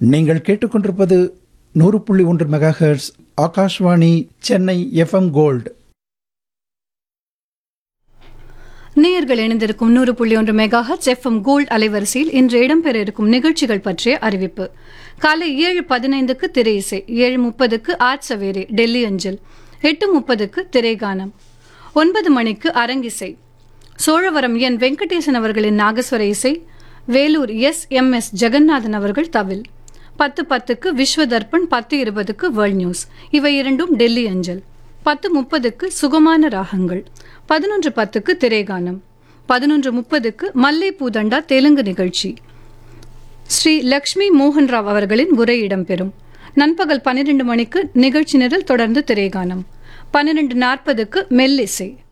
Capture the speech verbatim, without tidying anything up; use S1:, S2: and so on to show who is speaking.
S1: நீங்கள் கேட்டுக்கொண்டிருப்பது நூறு புள்ளி ஒன்று mega hertz Akashvani Chennai FM gold.
S2: நேயர்கள் இணைந்திருக்கும் நூறு புள்ளி ஒன்று மெகா ஹெர்ட்ஸ் எஃப்எம் கோல்டு அலைவரிசையில் இன்று இடம்பெற இருக்கும் நிகழ்ச்சிகள் பற்றிய அறிவிப்பு. காலை ஏழு பதினைந்துக்கு திரை இசை, ஏழு முப்பதுக்கு ஆட்சவேரே டெல்லி அஞ்சல், எட்டு முப்பதுக்கு திரைகானம், ஒன்பது மணிக்கு அரங்கிசை. சோழவரம் என் வெங்கடேசன் அவர்களின் நாகஸ்வர இசை, Vellore S M S Jeganathan அவர்கள் தவில். பத்து பத்துக்கு விஸ்வதர்ப்பன், பத்து இருபதுக்கு வேர்ல்ட் நியூஸ். இவை இரண்டும் டெல்லி அஞ்சல். பத்து முப்பதுக்கு சுகமான ராகங்கள், பதினொன்று பத்துக்கு திரைகானம், பதினொன்று முப்பதுக்கு மல்லை பூதண்டா தெலுங்கு நிகழ்ச்சி. ஸ்ரீ லக்ஷ்மி மோகன் ராவ் அவர்களின் உரை இடம்பெறும். நண்பகல் பன்னிரண்டு மணிக்கு நிகழ்ச்சி நிரல், தொடர்ந்து திரைகானம். பன்னிரண்டு நாற்பதுக்கு மெல்லிசை.